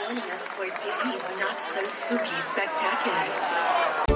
joining us for Disney's Not So Spooky Spectacular.